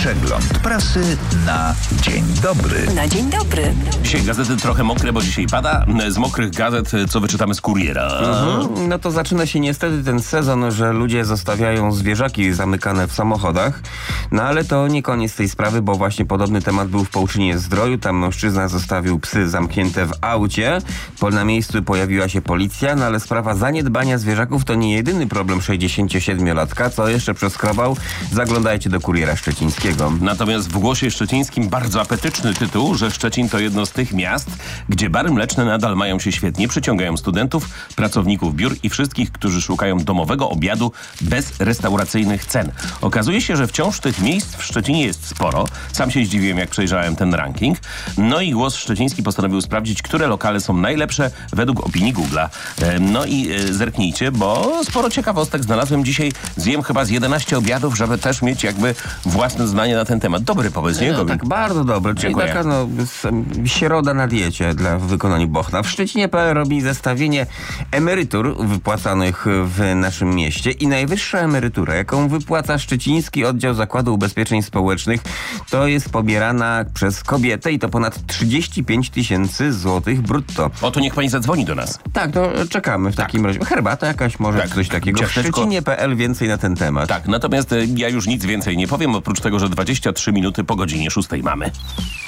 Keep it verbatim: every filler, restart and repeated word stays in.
Przegląd prasy na dzień dobry. Na dzień dobry. Dzisiaj gazety trochę mokre, bo dzisiaj pada. Z mokrych gazet, co wyczytamy z kuriera. Mhm. No to zaczyna się niestety ten sezon, że ludzie zostawiają zwierzaki zamykane w samochodach. No ale to nie koniec tej sprawy, bo właśnie podobny temat był w Połczynie Zdroju. Tam mężczyzna zostawił psy zamknięte w aucie. Po, na miejscu pojawiła się policja, no ale sprawa zaniedbania zwierzaków to nie jedyny problem sześćdziesięciosiedmiolatka. Co jeszcze przeskrobał? Zaglądajcie do Kuriera Szczecińskiego. Natomiast w Głosie Szczecińskim bardzo apetyczny tytuł, że Szczecin to jedno z tych miast, gdzie bary mleczne nadal mają się świetnie, przyciągają studentów, pracowników biur i wszystkich, którzy szukają domowego obiadu bez restauracyjnych cen. Okazuje się, że wciąż tych miejsc w Szczecinie jest sporo. Sam się zdziwiłem, jak przejrzałem ten ranking. No i Głos Szczeciński postanowił sprawdzić, które lokale są najlepsze według opinii Google'a. No i zerknijcie, bo sporo ciekawostek znalazłem dzisiaj. Zjem chyba z jedenaście obiadów, żeby też mieć jakby własne zdanie na ten temat. Dobry pomysł, nie? No, tak, bardzo dobry. Czyli Dziękuję. taka no, środa na diecie dla w wykonaniu Bochna. W Szczecinie kropka p l robi zestawienie emerytur wypłacanych w naszym mieście i najwyższa emerytura, jaką wypłaca Szczeciński Oddział Zakładu Ubezpieczeń Społecznych, to jest pobierana przez kobietę i to ponad trzydzieści pięć tysięcy złotych brutto. O, to niech pani zadzwoni do nas. Tak, no czekamy w takim razie. Herbata jakaś, może Tak. coś takiego. W Ciasteczko. Szczecinie kropka p l więcej na ten temat. Tak, natomiast e, ja już nic więcej nie powiem, oprócz tego, że dwadzieścia trzy minuty po godzinie szóstej mamy.